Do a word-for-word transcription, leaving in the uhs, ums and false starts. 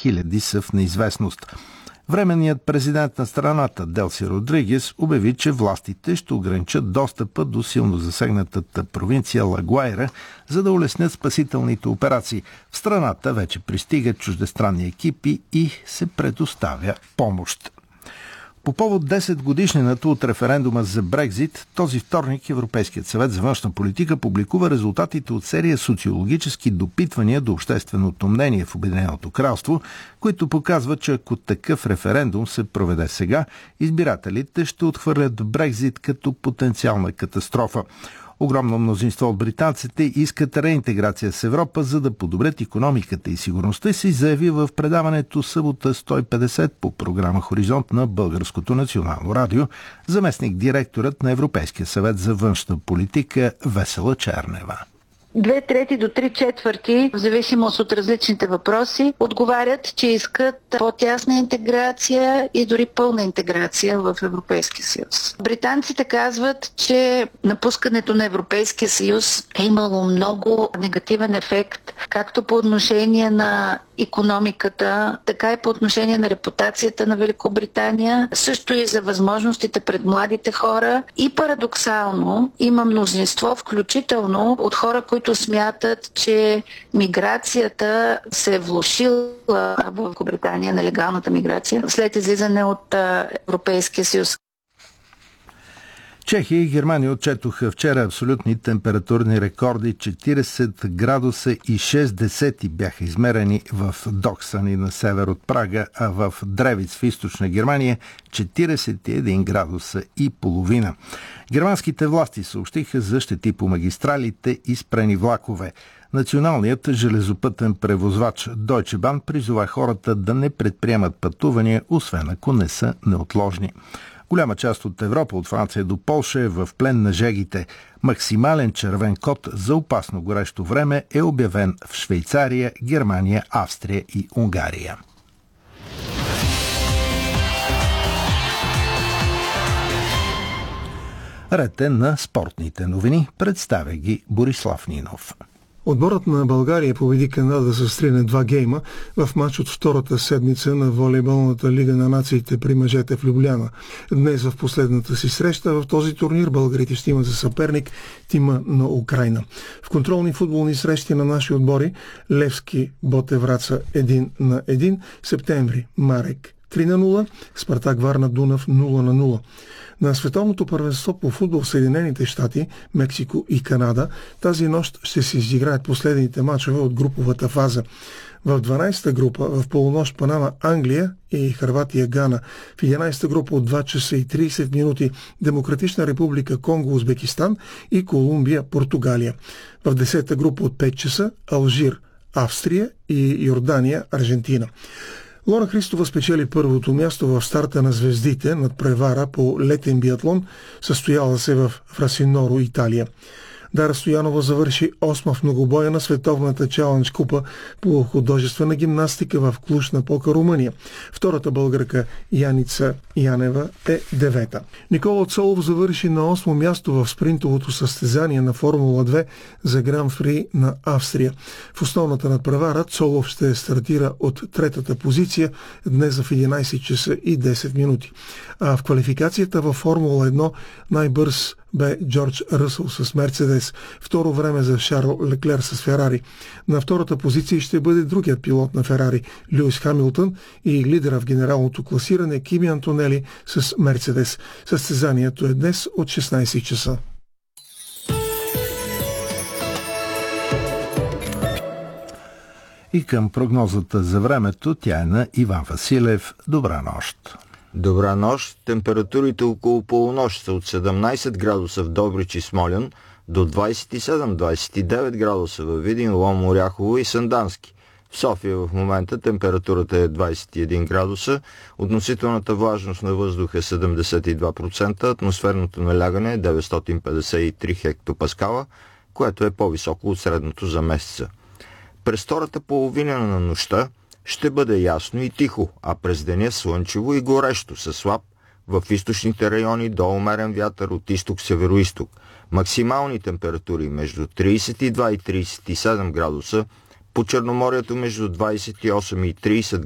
хиляди са в неизвестност. Временният президент на страната Делси Родригес обяви, че властите ще ограничат достъпа до силно засегнатата провинция Ла Гуайра, за да улеснят спасителните операции. В страната вече пристигат чуждестранни екипи и се предоставя помощ. По повод десет годишнината от референдума за Брекзит, този вторник Европейският съвет за външна политика публикува резултатите от серия социологически допитвания до общественото мнение в Обединеното кралство, които показват, че ако такъв референдум се проведе сега, избирателите ще отхвърлят Брекзит като потенциална катастрофа. Огромно мнозинство от британците искат реинтеграция с Европа, за да подобрят икономиката и сигурността, си заяви в предаването Събота сто и петдесет по програма Хоризонт на Българското национално радио заместник директорът на Европейския съвет за външна политика Весела Чернева. Две трети до три четвърти, в зависимост от различните въпроси, отговарят, че искат по-тясна интеграция и дори пълна интеграция в Европейския съюз. Британците казват, че напускането на Европейския съюз е имало много негативен ефект, както по отношение на икономиката, така и по отношение на репутацията на Великобритания, също и за възможностите пред младите хора. И парадоксално има мнозинство, включително от хора, които смятат, че миграцията се е влошила в Великобритания, нелегалната миграция, след излизане от Европейския съюз. Чехия и Германия отчетоха вчера абсолютни температурни рекорди. четиридесет градуса и шест десети бяха измерени в Доксани на север от Прага, а в Древиц в източна Германия четиридесет и един градуса и половина. Германските власти съобщиха за щети по магистралите и спрени влакове. Националният железопътен превозвач Deutsche Bahn призова хората да не предприемат пътувания, освен ако не са неотложни. Голяма част от Европа, от Франция до Полша, е в плен на жегите. Максимален червен код за опасно горещо време е обявен в Швейцария, Германия, Австрия и Унгария. Ред е на спортните новини. Представя ги Борислав Нинов. Отборът на България победи Канада с три на два гейма в матч от втората седмица на волейболната лига на нациите при мъжете в Любляна. Днес в последната си среща в този турнир българите ще имат за съперник тима на Украйна. В контролни футболни срещи на наши отбори Левски Ботев Враца един на един, Септември Марек три на нула, Спартак Варна Дунав нула на нула. На световното първенство по футбол в Съединените щати, Мексико и Канада тази нощ ще се изиграят последните мачове от груповата фаза. В дванадесета група в полунощ Панама Англия и Хърватия Гана. В единадесета група от два часа и тридесет минути Демократична република Конго Узбекистан и Колумбия Португалия. В десета група от пет часа Алжир Австрия и Йордания Аржентина. Лора Христова спечели първото място в старта на звездите над превара по летен биатлон, състояла се в Фрасиноро, Италия. Дара Стоянова завърши осма в многобоя на Световната чалендж купа по художествена гимнастика в Клуж на Пока, Румъния. Втората българка Яница Янева е девета. Никола Цолов завърши на осмо място в спринтовото състезание на Формула две за Гран Фри на Австрия. В основната надпревара Цолов ще стартира от третата позиция днес в единадесет часа и десет минути. А в квалификацията във Формула едно най-бърз бе Джордж Ръсъл с Мерцедес, второ време за Шарл Леклер с Ферари. На втората позиция ще бъде другият пилот на Ферари Люис Хамилтън и лидера в генералното класиране Кими Антонели с Мерцедес. Състезанието е днес от шестнадесет часа. И към прогнозата за времето, тя е на Иван Василев. Добра нощ! Добра нощ. Температурите около полунощ са от седемнадесет градуса в Добрич и Смолян до двадесет и седем до двадесет и девет градуса във Видин, Лом, Оряхово и Сандански. В София в момента температурата е двадесет и един градуса, относителната влажност на въздух е седемдесет и два процента, атмосферното налягане е деветстотин петдесет и три хектопаскала, което е по-високо от средното за месеца. През втората половина на нощта ще бъде ясно и тихо, а през деня слънчево и горещо със слаб в източните райони до умерен вятър от изток-североизток. Максимални температури между тридесет и два и тридесет и седем градуса, по Черноморието между двадесет и осем и тридесет